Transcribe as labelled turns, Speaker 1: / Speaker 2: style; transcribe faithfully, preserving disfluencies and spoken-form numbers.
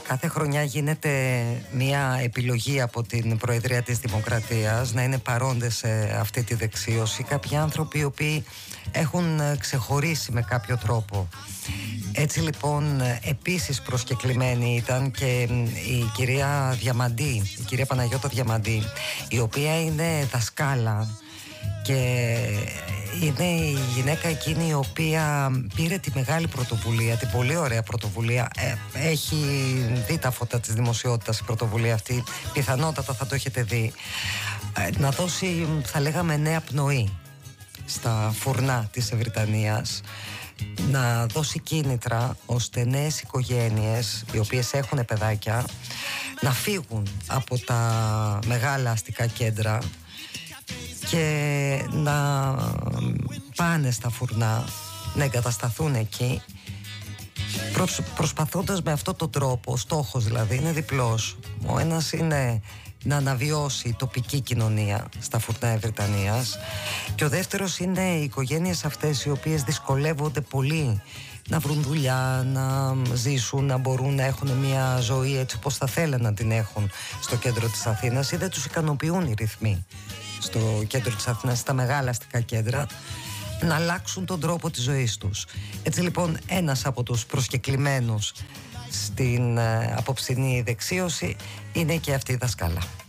Speaker 1: Κάθε χρονιά γίνεται μια επιλογή από την Προεδρία της Δημοκρατίας να είναι παρόντες σε αυτή τη δεξίωση κάποιοι άνθρωποι οι οποίοι έχουν ξεχωρίσει με κάποιο τρόπο. Έτσι λοιπόν επίσης προσκεκλημένη ήταν και η κυρία Διαμαντή, η κυρία Παναγιώτα Διαμαντή, η οποία είναι δασκάλα και είναι η γυναίκα εκείνη η οποία πήρε τη μεγάλη πρωτοβουλία, την πολύ ωραία πρωτοβουλία. ε, Έχει δει τα φώτα της δημοσιότητας η πρωτοβουλία αυτή, πιθανότατα θα το έχετε δει. ε, Να δώσει, θα λέγαμε, νέα πνοή στα φουρνά της Ευρυτανίας, να δώσει κίνητρα ώστε νέες οικογένειες οι οποίες έχουν παιδάκια να φύγουν από τα μεγάλα αστικά κέντρα και να πάνε στα φουρνά, να εγκατασταθούν εκεί, προσ, προσπαθώντας με αυτόν τον τρόπο, ο στόχος δηλαδή είναι διπλός. Ο ένας είναι να αναβιώσει η τοπική κοινωνία στα φουρνά Ευρυτανίας και ο δεύτερος είναι οι οικογένειες αυτές οι οποίες δυσκολεύονται πολύ να βρουν δουλειά, να ζήσουν, να μπορούν να έχουν μια ζωή έτσι όπως θα θέλουν να την έχουν στο κέντρο της Αθήνας, ή δεν τους ικανοποιούν οι ρυθμοί στο κέντρο της Αθήνας, στα μεγάλα αστικά κέντρα, να αλλάξουν τον τρόπο της ζωής τους. Έτσι λοιπόν ένας από τους προσκεκλημένους στην ε, απόψινή δεξίωση είναι και αυτή η δασκάλα.